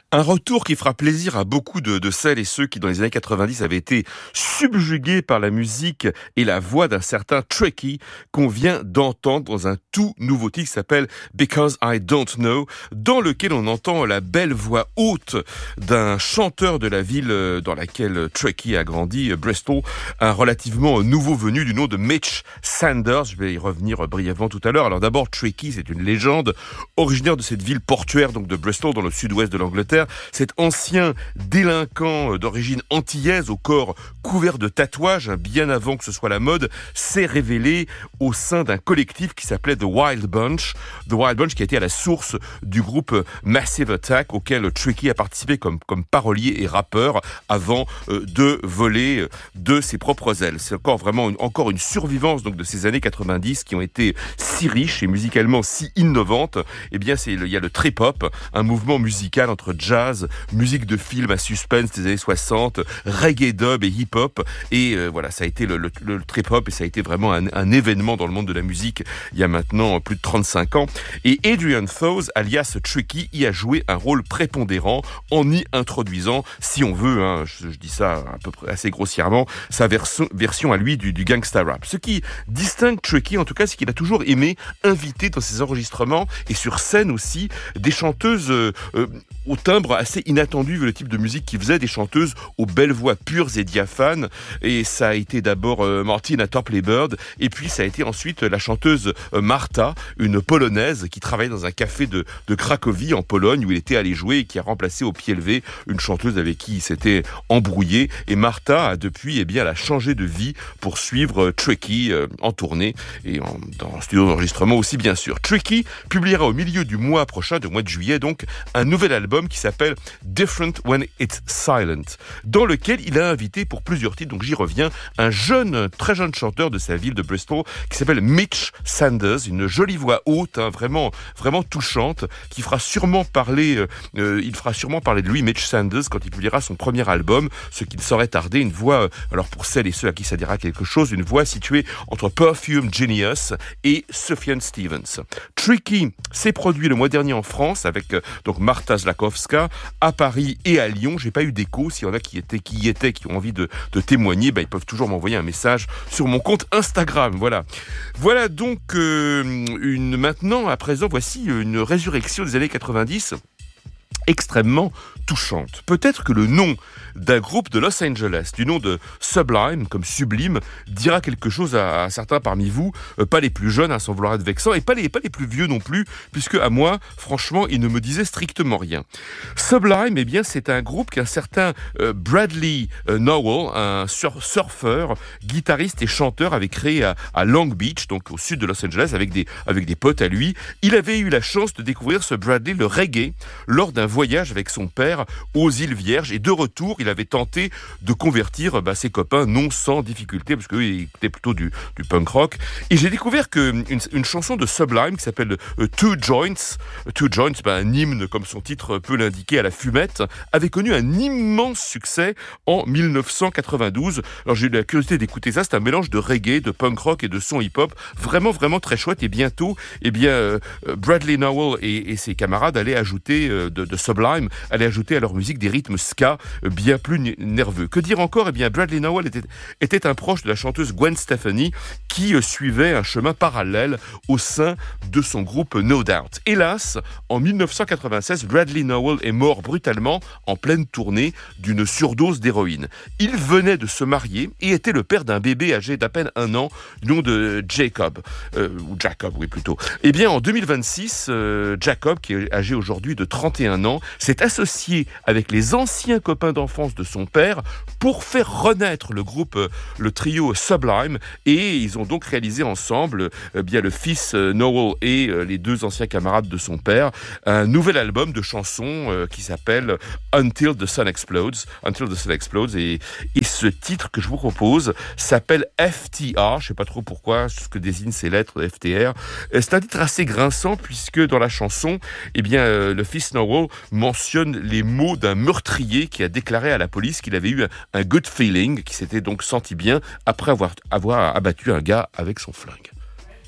Un retour qui fera plaisir à beaucoup de celles et ceux qui, dans les années 90, avaient été subjugués par la musique et la voix d'un certain Tricky qu'on vient d'entendre dans un tout nouveau titre qui s'appelle Because I Don't Know, dans lequel on entend la belle voix haute d'un chanteur de la ville dans laquelle Tricky a grandi, Bristol, un relativement nouveau venu du nom de Mitch Sanders. Je vais y revenir brièvement tout à l'heure. Alors d'abord, Tricky, c'est une légende originaire de cette ville portuaire, donc de Bristol, dans le sud-ouest de l'Angleterre. Cet ancien délinquant d'origine antillaise au corps couvert de tatouages, bien avant que ce soit la mode, s'est révélé au sein d'un collectif qui s'appelait The Wild Bunch. The Wild Bunch qui a été à la source du groupe Massive Attack auquel Tricky a participé comme parolier et rappeur avant de voler de ses propres ailes. C'est encore une survivance donc de ces années 90 qui ont été si riches et musicalement si innovantes. Eh bien, il y a le trip-hop, un mouvement musical entre jazz, musique de film à suspense des années 60, reggae dub et hip-hop. Et voilà, ça a été le trip-hop et ça a été vraiment un événement dans le monde de la musique il y a maintenant plus de 35 ans. Et Adrian Thoes, alias Tricky, y a joué un rôle prépondérant en y introduisant, si on veut, je dis ça à peu près assez grossièrement, sa version à lui du gangsta rap. Ce qui distingue Tricky, en tout cas, c'est qu'il a toujours aimé inviter dans ses enregistrements et sur scène aussi des chanteuses au timbre assez inattendu vu le type de musique qu'il faisait, des chanteuses aux belles voix pures et diaphanes. Et ça a été d'abord Martina Topley-Bird, et puis ça a été ensuite la chanteuse Marta, une polonaise qui travaillait dans un café de Cracovie en Pologne où il était allé jouer et qui a remplacé au pied levé une chanteuse avec qui il s'était embrouillé. Et Marta a depuis, elle a changé de vie pour suivre Tricky en tournée et dans un studio d'enregistrement aussi, bien sûr. Tricky publiera au milieu du mois prochain, du mois de juillet donc, un nouvel album qui s'appelle Different When It's Silent, dans lequel il a invité pour plusieurs titres, donc j'y reviens, un très jeune chanteur de sa ville de Bristol qui s'appelle Mitch Sanders, une jolie voix haute, vraiment touchante, qui fera sûrement parler, il fera sûrement parler de lui, Mitch Sanders, quand il publiera son premier album, ce qui ne saurait tarder, une voix, alors pour celles et ceux à qui ça dira quelque chose, une voix située entre Perfume Genius et Sufjan Stevens. Tricky s'est produit le mois dernier en France avec donc Marta Zlakowska à Paris et à Lyon. J'ai pas eu d'écho. S'il y en a qui ont envie de témoigner, ils peuvent toujours m'envoyer un message sur mon compte Instagram. Voilà donc maintenant, à présent, voici une résurrection des années 90 extrêmement touchante. Peut-être que le nom d'un groupe de Los Angeles, du nom de Sublime, comme Sublime, dira quelque chose à certains parmi vous, pas les plus jeunes, sans vouloir être vexant, et pas les plus vieux non plus, puisque à moi, franchement, il ne me disait strictement rien. Sublime, c'est un groupe qu'un certain Bradley Nowell, un surfeur, guitariste et chanteur, avait créé à Long Beach, donc au sud de Los Angeles, avec des potes à lui. Il avait eu la chance de découvrir ce Bradley, le reggae, lors d'un voyage avec son père aux îles Vierges, et de retour, il avait tenté de convertir ses copains, non sans difficulté, parce qu'eux, ils écoutaient plutôt du punk rock. Et j'ai découvert qu'une chanson de Sublime qui s'appelle Two Joints, un hymne, comme son titre peut l'indiquer, à la fumette, avait connu un immense succès en 1992. Alors j'ai eu la curiosité d'écouter ça, c'est un mélange de reggae, de punk rock et de son hip-hop, vraiment très chouette. Et bientôt, Bradley Nowell et ses camarades allaient ajouter de Sublime, allaient ajouter à leur musique des rythmes ska bien plus nerveux. Que dire encore ? Bradley Nowell était un proche de la chanteuse Gwen Stefani qui suivait un chemin parallèle au sein de son groupe No Doubt. Hélas, en 1996, Bradley Nowell est mort brutalement en pleine tournée d'une surdose d'héroïne. Il venait de se marier et était le père d'un bébé âgé d'à peine 1 an, du nom de Jacob, plutôt. En 2026, Jacob, qui est âgé aujourd'hui de 31 ans, s'est associé avec les anciens copains d'enfance de son père pour faire renaître le trio Sublime, et ils ont donc réalisé ensemble, le fils Nowell et les 2 anciens camarades de son père, un nouvel album de chansons qui s'appelle Until the Sun Explodes, et ce titre que je vous propose s'appelle FTR, je sais pas trop pourquoi, ce que désignent ces lettres FTR. C'est un titre assez grinçant puisque dans la chanson, le fils Nowell mentionne les mots d'un meurtrier qui a déclaré à la police qu'il avait eu un good feeling, qui s'était donc senti bien après avoir abattu un gars avec son flingue.